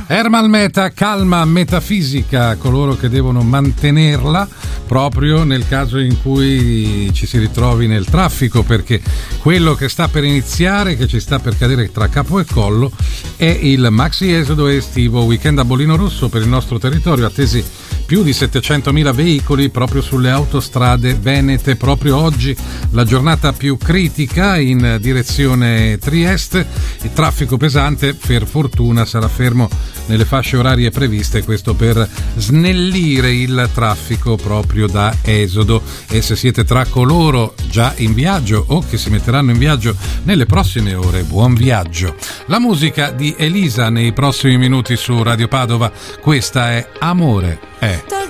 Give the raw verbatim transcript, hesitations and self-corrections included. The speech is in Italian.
Ermal Meta, calma metafisica, coloro che devono mantenerla proprio nel caso in cui ci si ritrovi nel traffico, perché quello che sta per iniziare, che ci sta per cadere tra capo e collo, è il maxi esodo estivo weekend a Bolino Rosso per il nostro territorio, attesi più di settecentomila veicoli proprio sulle autostrade venete. Proprio oggi la giornata più critica in direzione Trieste, il traffico pesante per fortuna sarà fermo nelle fasce orarie previste, questo per snellire il traffico proprio da esodo. E se siete tra coloro già in viaggio o che si metteranno in viaggio nelle prossime ore, buon viaggio. La musica di Elisa nei prossimi minuti su Radio Padova, questa è Amore è.